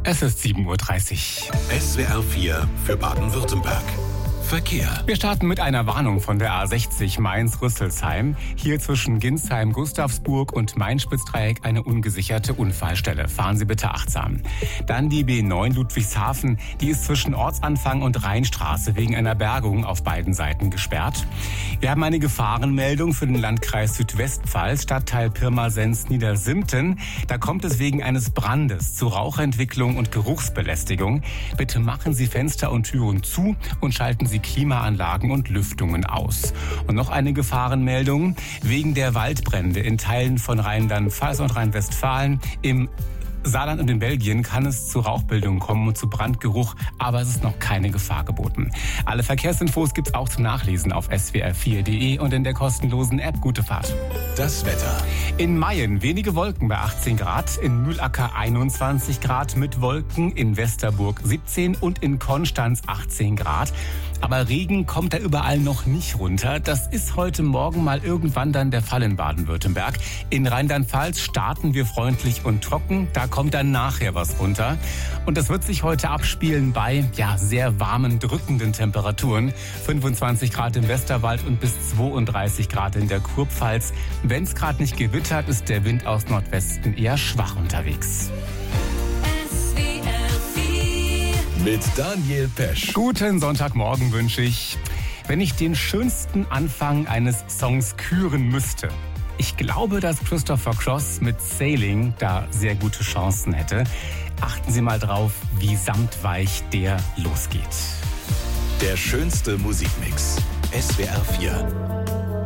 Es ist 7:30 Uhr. SWR 4 für Baden-Württemberg. Verkehr. Wir starten mit einer Warnung von der A60 Mainz-Rüsselsheim. Hier zwischen Ginsheim, Gustavsburg und Main-Spitzdreieck eine ungesicherte Unfallstelle. Fahren Sie bitte achtsam. Dann die B9 Ludwigshafen. Die ist zwischen Ortsanfang und Rheinstraße wegen einer Bergung auf beiden Seiten gesperrt. Wir haben eine Gefahrenmeldung für den Landkreis Südwestpfalz, Stadtteil Pirmasens-Niedersimten. Da kommt es wegen eines Brandes zu Rauchentwicklung und Geruchsbelästigung. Bitte machen Sie Fenster und Türen zu und schalten Sie Klimaanlagen und Lüftungen aus. Und noch eine Gefahrenmeldung wegen der Waldbrände in Teilen von Rheinland-Pfalz und Rheinland-Westfalen. Im Saarland und in Belgien kann es zu Rauchbildung kommen und zu Brandgeruch, aber es ist noch keine Gefahr geboten. Alle Verkehrsinfos gibt's auch zum Nachlesen auf swr4.de und in der kostenlosen App. Gute Fahrt. Das Wetter. In Mayen wenige Wolken bei 18 Grad, in Mühlacker 21 Grad mit Wolken, in Westerburg 17 und in Konstanz 18 Grad. Aber Regen kommt da überall noch nicht runter. Das ist heute Morgen mal irgendwann dann der Fall in Baden-Württemberg. In Rheinland-Pfalz starten wir freundlich und trocken. Da kommt dann nachher was runter. Und das wird sich heute abspielen bei sehr warmen, drückenden Temperaturen. 25 Grad im Westerwald und bis 32 Grad in der Kurpfalz. Wenn es gerade nicht gewittert, ist der Wind aus Nordwesten eher schwach unterwegs. Mit Daniel Pesch. Guten Sonntagmorgen wünsche ich. Wenn ich den schönsten Anfang eines Songs küren müsste, ich glaube, dass Christopher Cross mit Sailing da sehr gute Chancen hätte. Achten Sie mal drauf, wie samtweich der losgeht. Der schönste Musikmix. SWR 4.